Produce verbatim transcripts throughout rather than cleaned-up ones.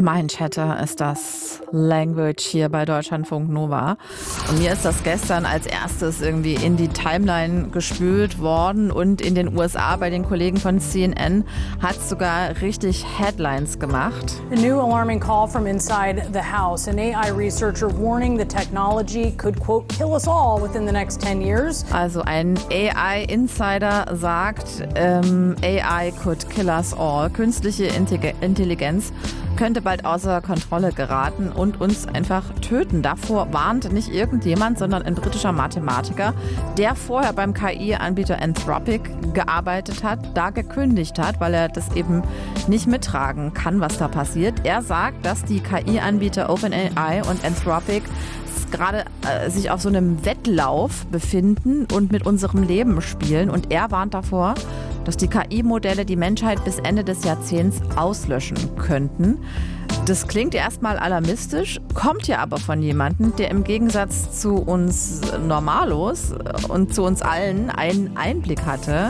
Mein Chatter ist das Language hier bei Deutschlandfunk Nova. Und mir ist das gestern als erstes irgendwie in die Timeline gespült worden und in den U S A bei den Kollegen von C N N hat es sogar richtig Headlines gemacht. A new alarming call from inside the House. An A I researcher warning the technology could, quote, kill us all within the next ten years. Also ein A I-Insider sagt, ähm, A I could kill us all. Künstliche Intelligenz könnte bald außer Kontrolle geraten und uns einfach töten. Davor warnt nicht irgendjemand, sondern ein britischer Mathematiker, der vorher beim K I-Anbieter Anthropic gearbeitet hat, da gekündigt hat, weil er das eben nicht mittragen kann, was da passiert. Er sagt, dass die K I-Anbieter OpenAI und Anthropic gerade äh, sich auf so einem Wettlauf befinden und mit unserem Leben spielen. Und er warnt davor, dass die K I-Modelle die Menschheit bis Ende des Jahrzehnts auslöschen könnten. Das klingt erstmal alarmistisch, kommt ja aber von jemandem, der im Gegensatz zu uns Normalos und zu uns allen einen Einblick hatte,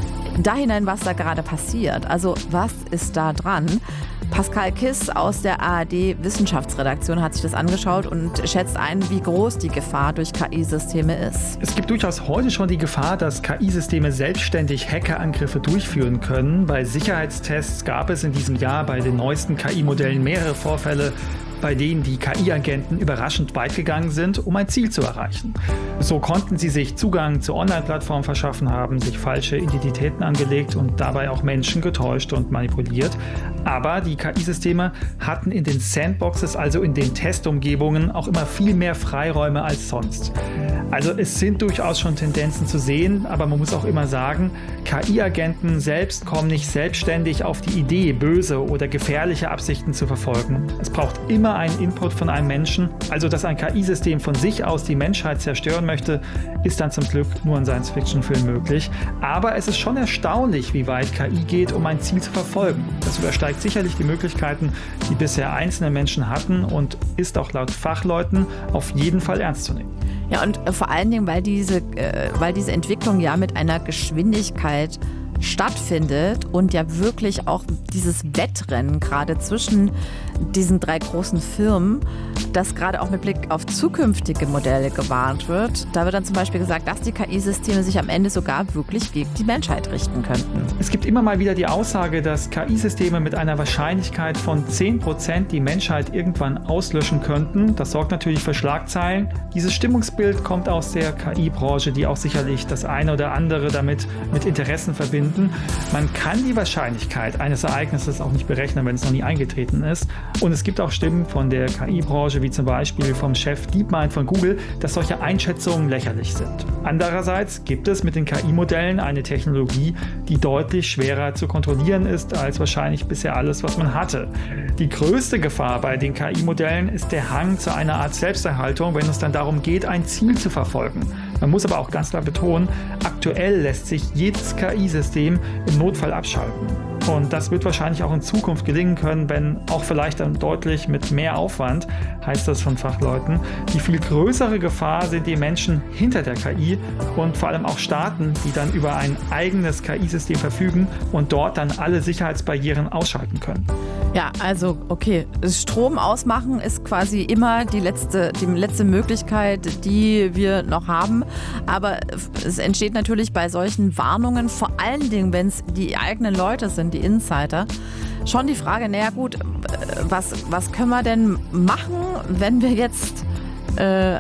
da hinein, was da gerade passiert. Also was ist da dran? Pascal Kiss aus der A R D-Wissenschaftsredaktion hat sich das angeschaut und schätzt ein, wie groß die Gefahr durch K I-Systeme ist. Es gibt durchaus heute schon die Gefahr, dass K I-Systeme selbstständig Hackerangriffe durchführen können. Bei Sicherheitstests gab es in diesem Jahr bei den neuesten K I-Modellen mehrere Vorfälle, bei denen die K I-Agenten überraschend weit gegangen sind, um ein Ziel zu erreichen. So konnten sie sich Zugang zu Online-Plattformen verschaffen haben, sich falsche Identitäten angelegt und dabei auch Menschen getäuscht und manipuliert. Aber die K I-Systeme hatten in den Sandboxes, also in den Testumgebungen, auch immer viel mehr Freiräume als sonst. Also es sind durchaus schon Tendenzen zu sehen, aber man muss auch immer sagen, K I-Agenten selbst kommen nicht selbstständig auf die Idee, böse oder gefährliche Absichten zu verfolgen. Es braucht immer einen Input von einem Menschen. Also, dass ein K I-System von sich aus die Menschheit zerstören möchte, ist dann zum Glück nur in Science-Fiction-Filmen möglich. Aber es ist schon erstaunlich, wie weit K I geht, um ein Ziel zu verfolgen. Das übersteigt sicherlich die Möglichkeiten, die bisher einzelne Menschen hatten und ist auch laut Fachleuten auf jeden Fall ernst zu nehmen. Ja, und vor allen Dingen, weil diese, äh, weil diese Entwicklung ja mit einer Geschwindigkeit stattfindet und ja wirklich auch dieses Wettrennen gerade zwischen diesen drei großen Firmen, das gerade auch mit Blick auf zukünftige Modelle gewarnt wird. Da wird dann zum Beispiel gesagt, dass die K I-Systeme sich am Ende sogar wirklich gegen die Menschheit richten könnten. Es gibt immer mal wieder die Aussage, dass K I-Systeme mit einer Wahrscheinlichkeit von zehn Prozent die Menschheit irgendwann auslöschen könnten. Das sorgt natürlich für Schlagzeilen. Dieses Stimmungsbild kommt aus der K I-Branche, die auch sicherlich das eine oder andere damit mit Interessen verbinden. Man kann die Wahrscheinlichkeit eines Ereignisses auch nicht berechnen, wenn es noch nie eingetreten ist. Und es gibt auch Stimmen von der K I-Branche, wie zum Beispiel vom Chef DeepMind von Google, dass solche Einschätzungen lächerlich sind. Andererseits gibt es mit den K I-Modellen eine Technologie, die deutlich schwerer zu kontrollieren ist als wahrscheinlich bisher alles, was man hatte. Die größte Gefahr bei den K I-Modellen ist der Hang zu einer Art Selbsterhaltung, wenn es dann darum geht, ein Ziel zu verfolgen. Man muss aber auch ganz klar betonen, aktuell lässt sich jedes K I-System im Notfall abschalten. Und das wird wahrscheinlich auch in Zukunft gelingen können, wenn auch vielleicht dann deutlich mit mehr Aufwand, heißt das von Fachleuten. Die viel größere Gefahr sind die Menschen hinter der K I und vor allem auch Staaten, die dann über ein eigenes K I-System verfügen und dort dann alle Sicherheitsbarrieren ausschalten können. Ja, also okay, Strom ausmachen ist quasi immer die letzte, die letzte Möglichkeit, die wir noch haben. Aber es entsteht natürlich bei solchen Warnungen, vor allen Dingen, wenn es die eigenen Leute sind, die Insider, schon die Frage, naja gut, was, was können wir denn machen, wenn wir jetzt äh,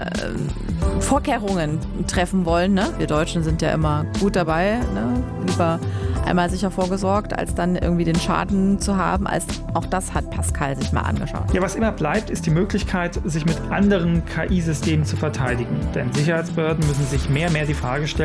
Vorkehrungen treffen wollen? Ne? Wir Deutschen sind ja immer gut dabei, ne? Lieber einmal sicher vorgesorgt, als dann irgendwie den Schaden zu haben. Als auch das hat Pascal sich mal angeschaut. Ja, was immer bleibt, ist die Möglichkeit, sich mit anderen K I-Systemen zu verteidigen. Denn Sicherheitsbehörden müssen sich mehr und mehr die Frage stellen,